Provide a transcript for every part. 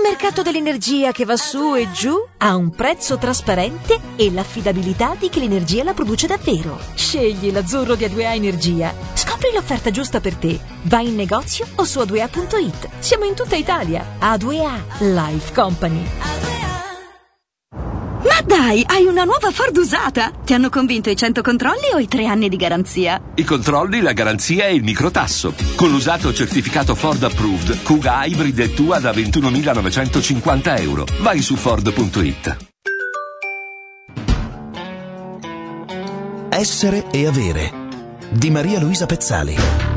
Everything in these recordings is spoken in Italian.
mercato dell'energia che va su e giù a un prezzo trasparente e l'affidabilità di chi l'energia la produce davvero. Scegli l'azzurro di A2A Energia. Scopri l'offerta giusta per te. Vai in negozio o su a2a.it. Siamo in tutta Italia. A2A Life Company. Ma dai, hai una nuova Ford usata! Ti hanno convinto i 100 controlli o i 3 anni di garanzia? I controlli, la garanzia e il microtasso. Con l'usato certificato Ford Approved, Kuga Hybrid è tua da €21.950. Vai su Ford.it. Essere e avere di Maria Luisa Pezzali.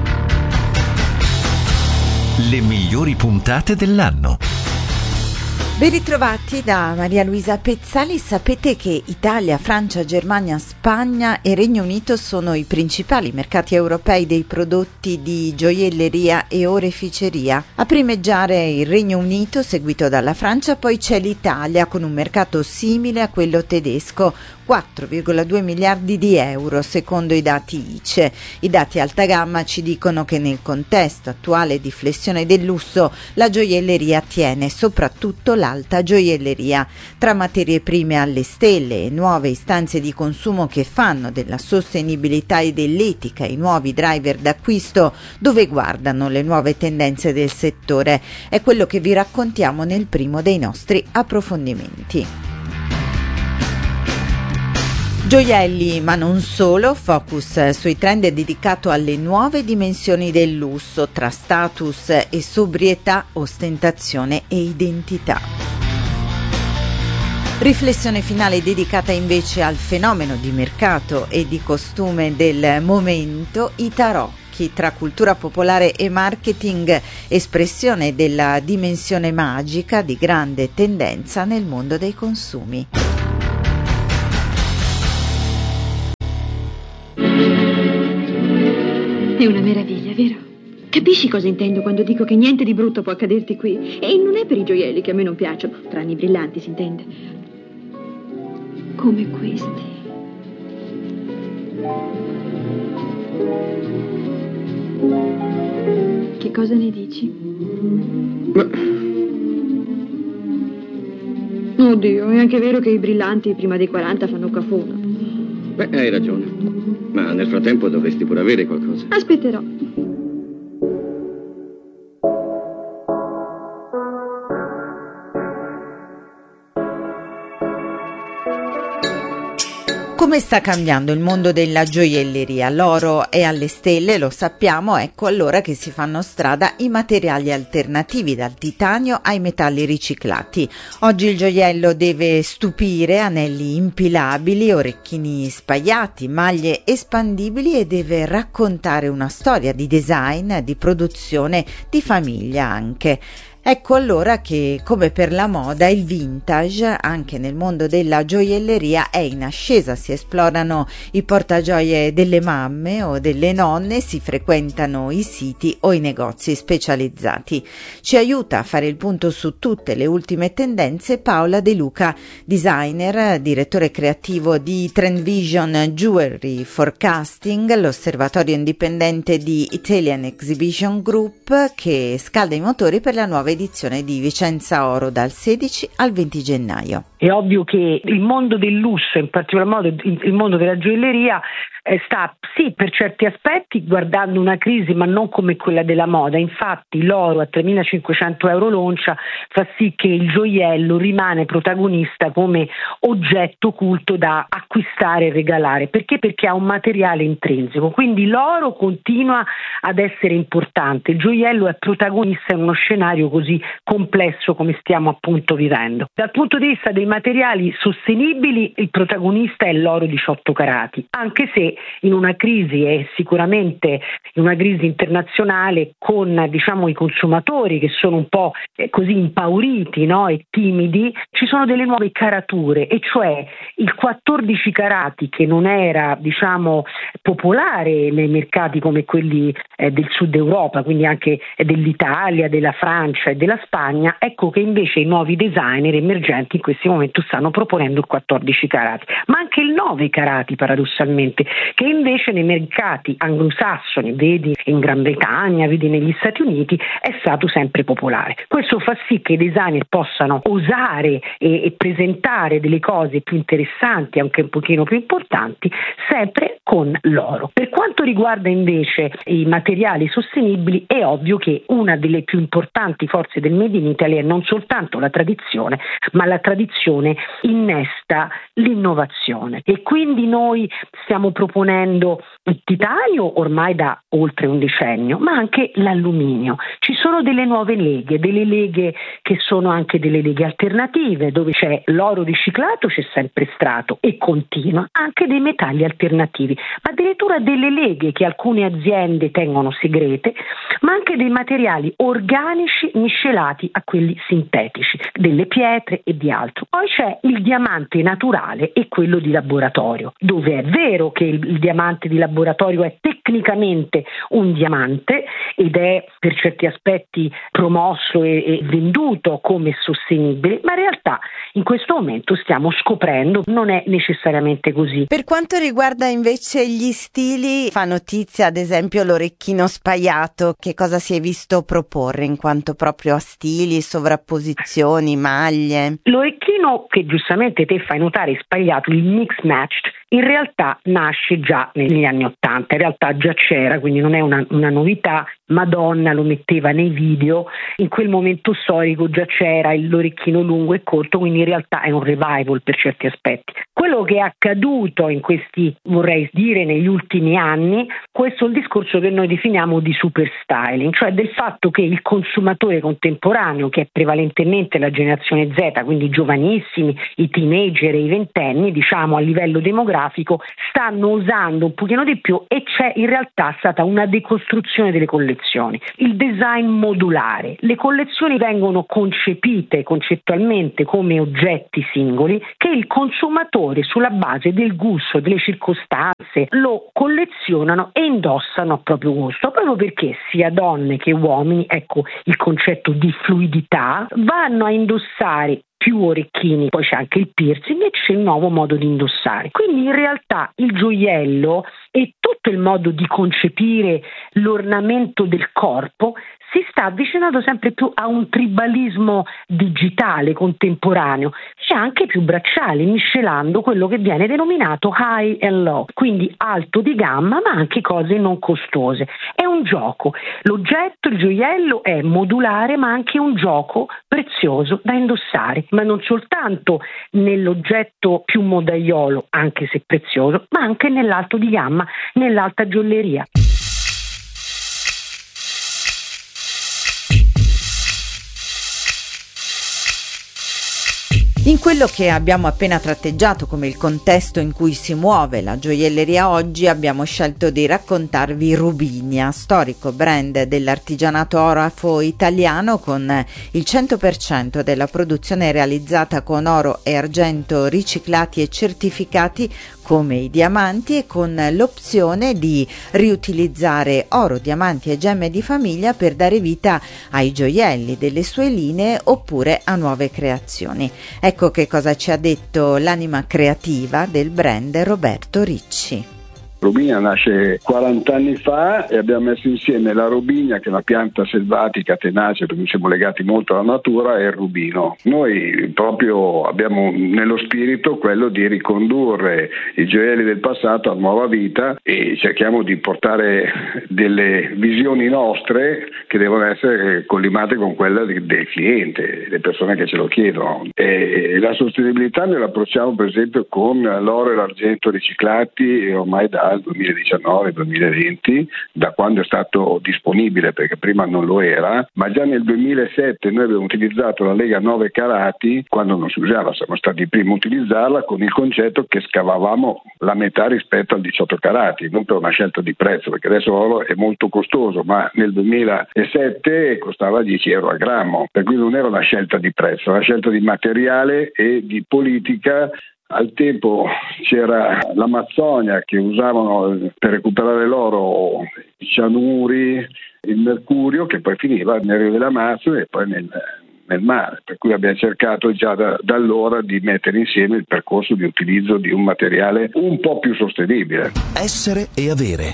Le migliori puntate dell'anno. Ben ritrovati da Maria Luisa Pezzali. Sapete che Italia, Francia, Germania, Spagna e Regno Unito sono i principali mercati europei dei prodotti di gioielleria e oreficeria. A primeggiare il Regno Unito, seguito dalla Francia, poi c'è l'Italia con un mercato simile a quello tedesco, 4,2 miliardi di euro secondo i dati ICE. I dati alta gamma ci dicono che nel contesto attuale di flessione del lusso la gioielleria tiene, soprattutto l'alta gioielleria. Tra materie prime alle stelle e nuove istanze di consumo che fanno della sostenibilità e dell'etica i nuovi driver d'acquisto, dove guardano le nuove tendenze del settore? È quello che vi raccontiamo nel primo dei nostri approfondimenti. Gioielli, ma non solo, focus sui trend è dedicato alle nuove dimensioni del lusso tra status e sobrietà, ostentazione e identità. Riflessione finale dedicata invece al fenomeno di mercato e di costume del momento, i tarocchi tra cultura popolare e marketing, espressione della dimensione magica di grande tendenza nel mondo dei consumi. È una meraviglia, vero? Capisci cosa intendo quando dico che niente di brutto può accaderti qui? E non è per i gioielli che a me non piacciono, tranne i brillanti, si intende. Come questi. Che cosa ne dici? Oddio, è anche vero che i brillanti prima dei 40 fanno cafona. Beh, hai ragione. Ma nel frattempo dovresti pure avere qualcosa. Aspetterò. Come sta cambiando il mondo della gioielleria? L'oro è alle stelle, lo sappiamo, ecco allora che si fanno strada i materiali alternativi, dal titanio ai metalli riciclati. Oggi il gioiello deve stupire, anelli impilabili, orecchini spaiati, maglie espandibili e deve raccontare una storia di design, di produzione, di famiglia anche. Ecco allora che, come per la moda, il vintage, anche nel mondo della gioielleria, è in ascesa. Si esplorano i portagioie delle mamme o delle nonne, si frequentano i siti o i negozi specializzati. Ci aiuta a fare il punto su tutte le ultime tendenze Paola De Luca, designer, direttore creativo di Trend Vision Jewelry Forecasting, l'osservatorio indipendente di Italian Exhibition Group, che scalda i motori per la nuova edizione di Vicenza Oro dal 16 al 20 gennaio. È ovvio che il mondo del lusso, in particolar modo il mondo della gioielleria, sta sì per certi aspetti guardando una crisi, ma non come quella della moda. Infatti l'oro a 3.500 euro l'oncia fa sì che il gioiello rimane protagonista come oggetto culto da acquistare e regalare. Perché? Perché ha un materiale intrinseco, quindi l'oro continua ad essere importante, il gioiello è protagonista in uno scenario così complesso come stiamo appunto vivendo. Dal punto di vista dei materiali sostenibili il protagonista è l'oro 18 carati, anche se in una crisi e sicuramente in una crisi internazionale con i consumatori che sono un po' così impauriti, no? E timidi, ci sono delle nuove carature, e cioè il 14 carati che non era popolare nei mercati come quelli del sud Europa, quindi anche dell'Italia, della Francia Francia e della Spagna, ecco che invece i nuovi designer emergenti in questo momento stanno proponendo il 14 carati, ma anche il 9 carati paradossalmente, che invece nei mercati anglosassoni, vedi in Gran Bretagna, vedi negli Stati Uniti, è stato sempre popolare. Questo fa sì che i designer possano osare e presentare delle cose più interessanti, anche un pochino più importanti, sempre con l'oro. Per quanto riguarda invece i materiali sostenibili, è ovvio che una delle più importanti forze del Made in Italy è non soltanto la tradizione, ma la tradizione innesta l'innovazione, e quindi noi stiamo proponendo il titanio ormai da oltre un decennio, ma anche l'alluminio. Ci sono delle nuove delle leghe che sono anche delle leghe alternative, dove c'è l'oro riciclato, c'è sempre stato e continua, anche dei metalli alternativi, addirittura delle leghe che alcune aziende tengono segrete, ma anche dei materiali organici miscelati a quelli sintetici, delle pietre e di altro. Poi c'è il diamante naturale e quello di laboratorio, dove è vero che il diamante di laboratorio è tecnicamente un diamante ed è per certi aspetti promosso e venduto come sostenibile, ma in realtà in questo momento stiamo scoprendo non è necessariamente così. Per quanto riguarda invece gli stili, fa notizia ad esempio l'orecchino spaiato. Che cosa si è visto proporre in quanto proprio a stili, sovrapposizioni, maglie? L'orecchino che giustamente te fai notare spaiato, il mix matched, in realtà nasce già negli anni '80, in realtà già c'era, quindi non è una novità. Madonna lo metteva nei video, in quel momento storico già c'era l'orecchino lungo e corto, quindi in realtà è un revival per certi aspetti. Quello che è accaduto in questi, vorrei dire, negli ultimi anni, questo è il discorso che noi definiamo di super styling, cioè del fatto che il consumatore contemporaneo, che è prevalentemente la generazione Z, quindi i giovanissimi, i teenager e i ventenni, diciamo a livello demografico, stanno usando un pochino di più, e c'è in realtà stata una decostruzione delle collezioni. Il design modulare. Le collezioni vengono concepite concettualmente come oggetti singoli che il consumatore, sulla base del gusto, delle circostanze, lo collezionano e indossano a proprio gusto, proprio perché sia donne che uomini, ecco il concetto di fluidità, vanno a indossare più orecchini, poi c'è anche il piercing e c'è il nuovo modo di indossare. Quindi in realtà il gioiello e tutto il modo di concepire l'ornamento del corpo si sta avvicinando sempre più a un tribalismo digitale contemporaneo, c'è anche più bracciali, miscelando quello che viene denominato high and low, quindi alto di gamma ma anche cose non costose. È un gioco, l'oggetto, il gioiello è modulare ma anche un gioco prezioso da indossare, ma non soltanto nell'oggetto più modaiolo, anche se prezioso, ma anche nell'alto di gamma, nell'alta gioielleria. In quello che abbiamo appena tratteggiato come il contesto in cui si muove la gioielleria oggi, abbiamo scelto di raccontarvi Rubinia, storico brand dell'artigianato orafo italiano con il 100% della produzione realizzata con oro e argento riciclati e certificati come i diamanti, e con l'opzione di riutilizzare oro, diamanti e gemme di famiglia per dare vita ai gioielli delle sue linee oppure a nuove creazioni. Ecco che cosa ci ha detto l'anima creativa del brand, Roberto Ricci. Rubinia nasce 40 anni fa e abbiamo messo insieme la robinia, che è una pianta selvatica tenace perché siamo legati molto alla natura, e il rubino. Noi proprio abbiamo nello spirito quello di ricondurre i gioielli del passato a nuova vita e cerchiamo di portare delle visioni nostre che devono essere collimate con quella del cliente, le persone che ce lo chiedono. E la sostenibilità noi la approcciamo per esempio con l'oro e l'argento riciclati ormai dal 2019-2020, da quando è stato disponibile, perché prima non lo era, ma già nel 2007 noi abbiamo utilizzato la lega 9 carati, quando non si usava, siamo stati i primi a utilizzarla, con il concetto che scavavamo la metà rispetto al 18 carati, non per una scelta di prezzo, perché adesso l'oro è molto costoso, ma nel 2007 costava 10 euro al grammo, per cui non era una scelta di prezzo, era una scelta di materiale e di politica Al tempo c'era l'Amazzonia che usavano per recuperare l'oro i cianuri, il mercurio, che poi finiva nel Rio dell'Amazzone e poi nel mare, per cui abbiamo cercato già da allora di mettere insieme il percorso di utilizzo di un materiale un po' più sostenibile. Essere e avere.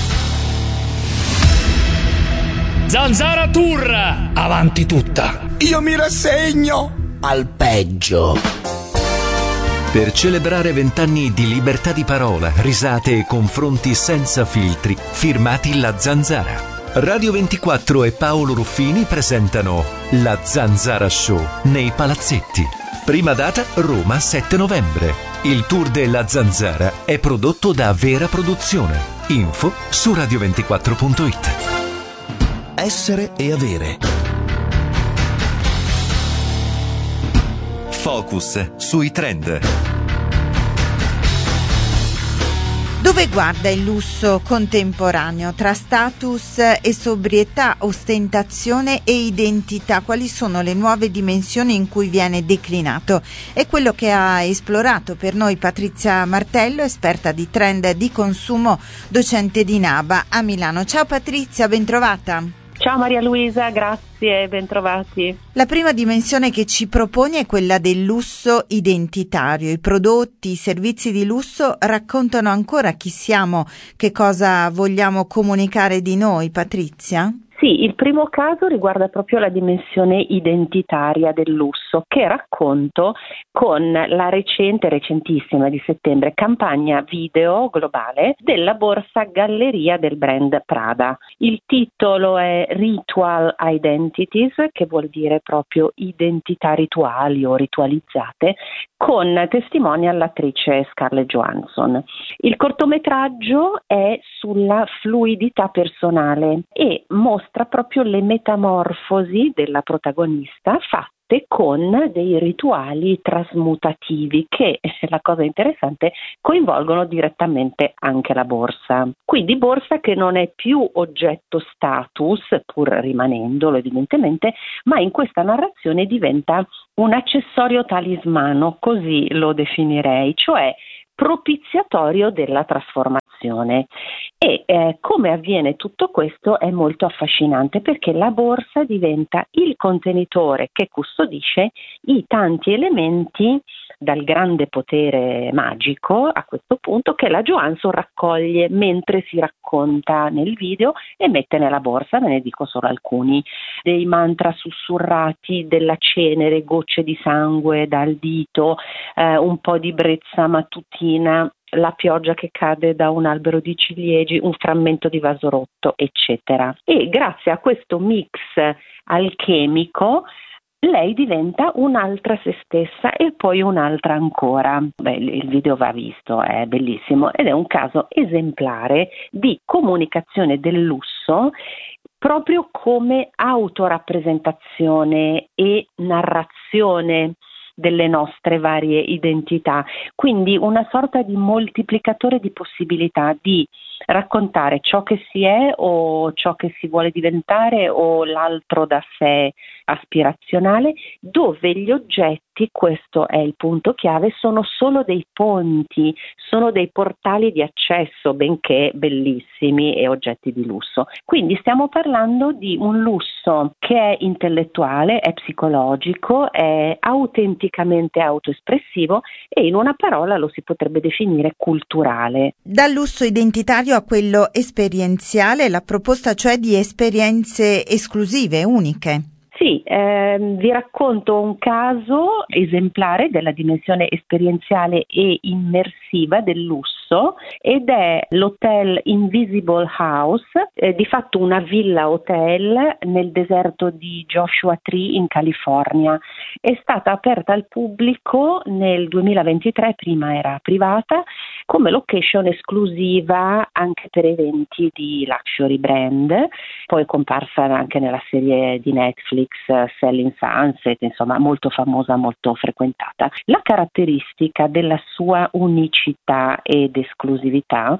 Zanzara Tour! Avanti tutta! Io mi rassegno al peggio. Per celebrare 20 anni di libertà di parola, risate e confronti senza filtri, firmati La Zanzara. Radio 24 e Paolo Ruffini presentano La Zanzara Show nei Palazzetti. Prima data Roma 7 novembre. Il tour della Zanzara è prodotto da Vera Produzione. Info su radio24.it. Essere e avere. Focus sui trend. Dove guarda il lusso contemporaneo tra status e sobrietà, ostentazione e identità? Quali sono le nuove dimensioni in cui viene declinato? È quello che ha esplorato per noi Patrizia Martello, esperta di trend di consumo, docente di NABA a Milano. Ciao Patrizia, bentrovata. Ciao Maria Luisa, grazie, bentrovati. La prima dimensione che ci proponi è quella del lusso identitario. I prodotti, i servizi di lusso raccontano ancora chi siamo, che cosa vogliamo comunicare di noi, Patrizia? Sì, il primo caso riguarda proprio la dimensione identitaria del lusso, che racconto con la recentissima di settembre campagna video globale della borsa Galleria del brand Prada. Il titolo è Ritual Identities, che vuol dire proprio identità rituali o ritualizzate, con testimonial l'attrice Scarlett Johansson. Il cortometraggio è sulla fluidità personale e mostra proprio le metamorfosi della protagonista fatte con dei rituali trasmutativi che, la cosa interessante, coinvolgono direttamente anche la borsa. Quindi borsa che non è più oggetto status, pur rimanendolo evidentemente, ma in questa narrazione diventa un accessorio talismano, così lo definirei, cioè propiziatorio della trasformazione. E come avviene tutto questo è molto affascinante, perché la borsa diventa il contenitore che custodisce i tanti elementi dal grande potere magico, a questo punto, che la Johansson raccoglie mentre si racconta nel video e mette nella borsa. Ve ne dico solo alcuni: dei mantra sussurrati, della cenere, gocce di sangue dal dito, un po' di brezza mattutina, la pioggia che cade da un albero di ciliegi, un frammento di vaso rotto, eccetera. E grazie a questo mix alchemico lei diventa un'altra se stessa e poi un'altra ancora. Il video va visto, è bellissimo ed è un caso esemplare di comunicazione del lusso proprio come autorappresentazione e narrazione delle nostre varie identità, quindi una sorta di moltiplicatore di possibilità di raccontare ciò che si è o ciò che si vuole diventare o l'altro da sé aspirazionale, dove gli oggetti, questo è il punto chiave, sono solo dei ponti, sono dei portali di accesso, benché bellissimi e oggetti di lusso. Quindi stiamo parlando di un lusso che è intellettuale, è psicologico, è autenticamente autoespressivo e in una parola lo si potrebbe definire culturale. Dal lusso identitario a quello esperienziale, la proposta cioè di esperienze esclusive, uniche. Sì, vi racconto un caso esemplare della dimensione esperienziale e immersiva del lusso, ed è l'hotel Invisible House, di fatto una villa hotel nel deserto di Joshua Tree in California. È stata aperta al pubblico nel 2023, prima era privata, come location esclusiva anche per eventi di luxury brand, poi è comparsa anche nella serie di Netflix Selling Sunset, insomma molto famosa, molto frequentata. La caratteristica della sua unicità ed esclusività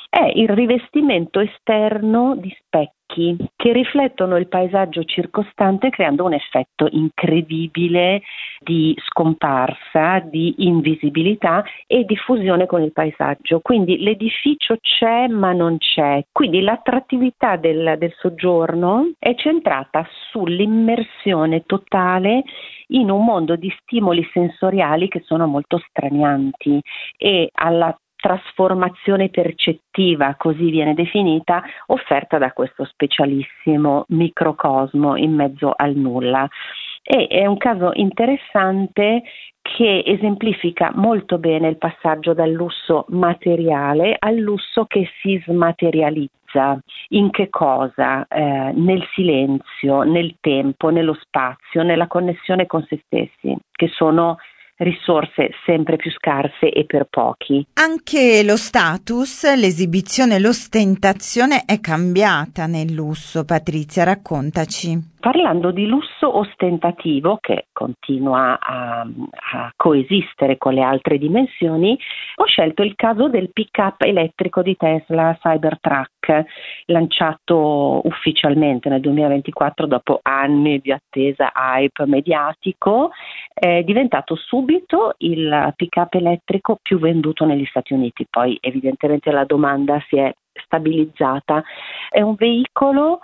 è il rivestimento esterno di specchi che riflettono il paesaggio circostante, creando un effetto incredibile di scomparsa, di invisibilità e di fusione con il paesaggio. Quindi l'edificio c'è ma non c'è. Quindi l'attrattività del soggiorno è centrata sull'immersione totale in un mondo di stimoli sensoriali che sono molto stranianti e alla trasformazione percettiva, così viene definita, offerta da questo specialissimo microcosmo in mezzo al nulla. E è un caso interessante che esemplifica molto bene il passaggio dal lusso materiale al lusso che si smaterializza. In che cosa? Nel silenzio, nel tempo, nello spazio, nella connessione con se stessi, che sono risorse sempre più scarse e per pochi. Anche lo status, l'esibizione, l'ostentazione è cambiata nel lusso. Patrizia, raccontaci. Parlando di lusso ostentativo, che continua a coesistere con le altre dimensioni, ho scelto il caso del pick-up elettrico di Tesla Cybertruck, lanciato ufficialmente nel 2024 dopo anni di attesa hype mediatico. È diventato subito il pick-up elettrico più venduto negli Stati Uniti, poi evidentemente la domanda si è stabilizzata. È un veicolo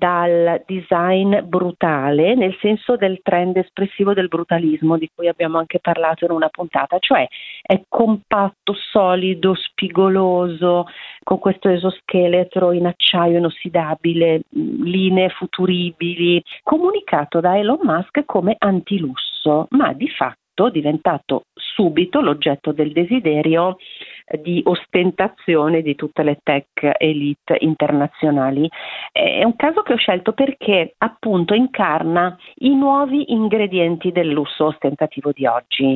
dal design brutale, nel senso del trend espressivo del brutalismo di cui abbiamo anche parlato in una puntata, cioè è compatto, solido, spigoloso, con questo esoscheletro in acciaio inossidabile, linee futuribili, comunicato da Elon Musk come antilusso, ma di fatto diventato subito l'oggetto del desiderio di ostentazione di tutte le tech elite internazionali. È un caso che ho scelto perché appunto incarna i nuovi ingredienti del lusso ostentativo di oggi.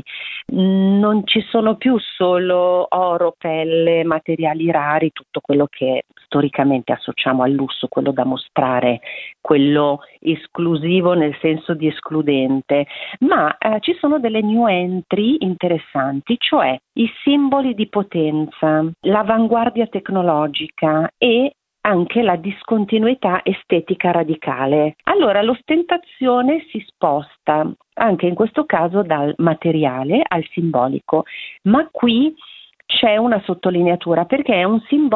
Non ci sono più solo oro, pelle, materiali rari, tutto quello che storicamente associamo al lusso, quello da mostrare, quello esclusivo nel senso di escludente, ma ci sono delle new entry interessanti, cioè i simboli di potenza, l'avanguardia tecnologica e anche la discontinuità estetica radicale. Allora l'ostentazione si sposta anche in questo caso dal materiale al simbolico, ma qui c'è una sottolineatura perché è un simbolo